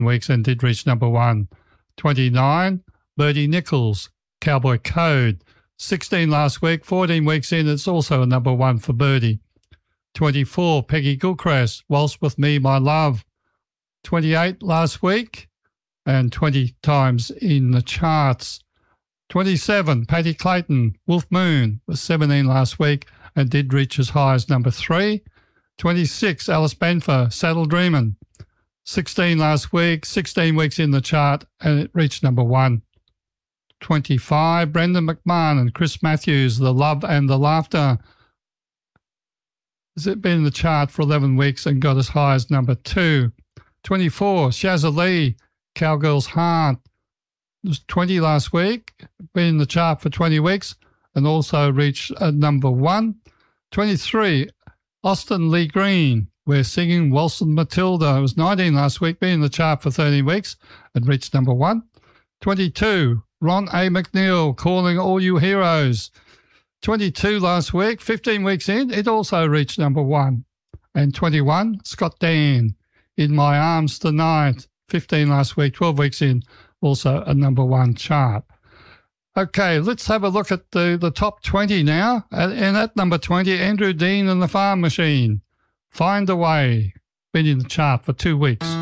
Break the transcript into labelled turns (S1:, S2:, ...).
S1: weeks and did reach number 1. 29, Birdie Nichols, Cowboy Code. 16 last week, 14 weeks in, it's also a number 1 for Birdie. 24, Peggy Gilchrist, Waltz With Me, My Love. 28 last week and 20 times in the charts. 27, Patty Clayton, Wolf Moon, was 17 last week and did reach as high as number 3. 26, Alice Benfer, Saddle Dreamin', 16 last week, 16 weeks in the chart, and it reached number 1. 25, Brendan McMahon and Chris Matthews, The Love and the Laughter. Has it been in the chart for 11 weeks and got as high as number 2. 24, Shazza Lee, Cowgirl's Heart. It was 20 last week, been in the chart for 20 weeks and also reached number 1. 23, Austin Lee Green, We're Singing Waltzing Matilda. It was 19 last week, been in the chart for 13 weeks and reached number 1. 22, Ron A. McNeil, Calling All You Heroes. 22 last week, 15 weeks in, it also reached number 1. And 21, Scott Dan, In My Arms Tonight. 15 last week, 12 weeks in, also a number 1 chart. Okay, let's have a look at the top 20 now. And at number 20, Andrew Dean and the Farm Machine. Find a Way. Been in the chart for 2 weeks.